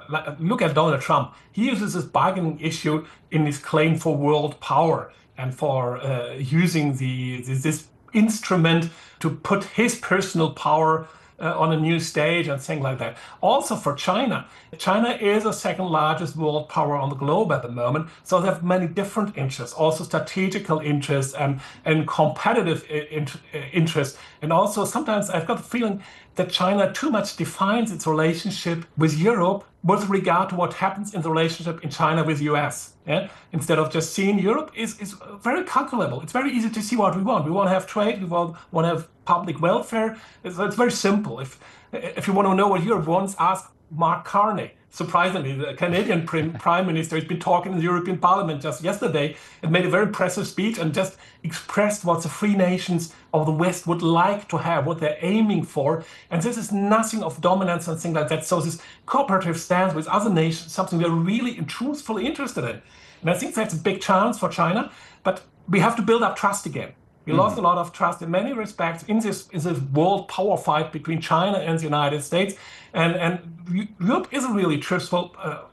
look at Donald Trump. He uses this bargaining issue in his claim for world power and for using this instrument to put his personal power on a new stage and things like that. Also for China. China is the second largest world power on the globe at the moment. So they have many different interests, also strategical interests and competitive interests. And also sometimes I've got the feeling that China too much defines its relationship with Europe with regard to what happens in the relationship in China with the US. Yeah? Instead of just seeing Europe is very calculable. It's very easy to see what we want. We want to have trade, we want to have public welfare. It's very simple. If you want to know what Europe wants, ask Mark Carney. Surprisingly, the Canadian Prime Minister has been talking in the European Parliament just yesterday and made a very impressive speech and just expressed what the free nations of the West would like to have, what they're aiming for. And this is nothing of dominance and things like that. So this cooperative stance with other nations, something we're really and truthfully interested in. And I think that's a big chance for China, but we have to build up trust again. We lost a lot of trust in many respects in this world power fight between China and the United States. And Europe is a really truthful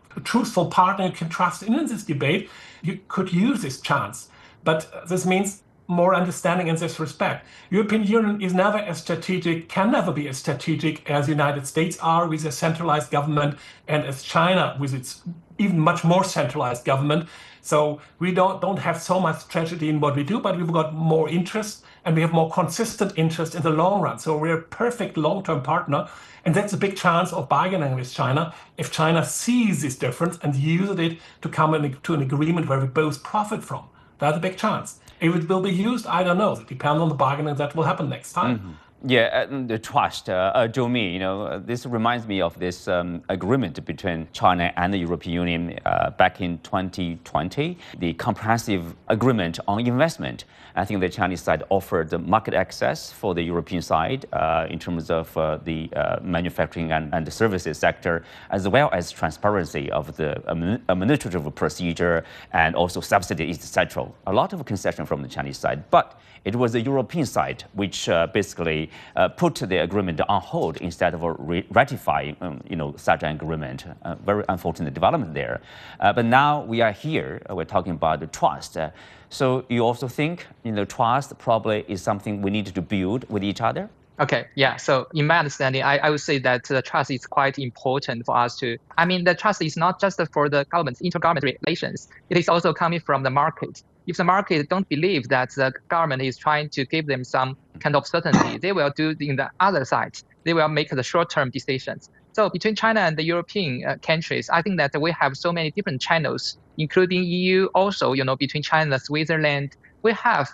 partner you can trust in this debate. You could use this chance. But this means more understanding in this respect. European Union is never as strategic, can never be as strategic as the United States are with a centralized government and as China with its even much more centralized government. So we don't have so much tragedy in what we do, but we've got more interest and we have more consistent interest in the long run. So we're a perfect long-term partner. And that's a big chance of bargaining with China if China sees this difference and uses it to come to an agreement where we both profit from. That's a big chance. If it will be used, I don't know. It depends on the bargaining that will happen next time. Mm-hmm. Yeah, the trust, Zhou Mi, this reminds me of this agreement between China and the European Union back in 2020, the comprehensive agreement on investment. I think the Chinese side offered the market access for the European side in terms of the manufacturing and the services sector, as well as transparency of the administrative procedure and also subsidies, etc. A lot of concession from the Chinese side, but it was the European side which basically put the agreement on hold instead of ratifying, such an agreement. Very unfortunate development there. But now we are here. We're talking about the trust. So you also think, trust probably is something we need to build with each other? Okay, yeah. So in my understanding, I would say that the trust is quite important for us to. The trust is not just for the government's intergovernmental relations. It is also coming from the market. If the market don't believe that the government is trying to give them some kind of certainty, they will do in the other side. They will make the short-term decisions. So between China and the European countries, I think that we have so many different channels, including EU. Also, between China and Switzerland, we have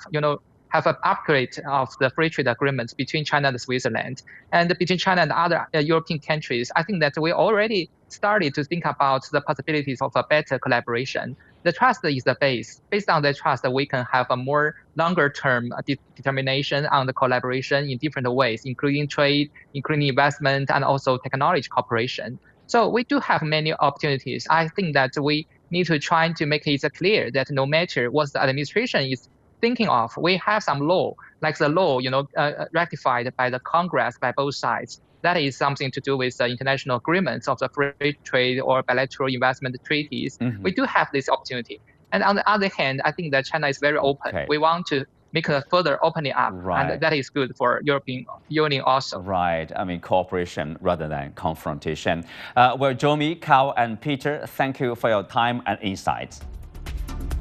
an upgrade of the free trade agreements between China and Switzerland, and between China and other European countries. I think that we already started to think about the possibilities of a better collaboration. The trust is the base. Based on the trust, we can have a more longer-term determination on the collaboration in different ways, including trade, including investment, and also technology cooperation. So we do have many opportunities. I think that we need to try to make it clear that no matter what the administration is thinking of, we have some law, like the law, ratified by the Congress by both sides. That is something to do with the international agreements of the free trade or bilateral investment treaties. Mm-hmm. We do have this opportunity. And on the other hand, I think that China is very open. Okay. We want to make a further opening up, right. And that is good for European Union also. Right. Cooperation rather than confrontation. Zhou Mi, Carl, and Peter, thank you for your time and insights.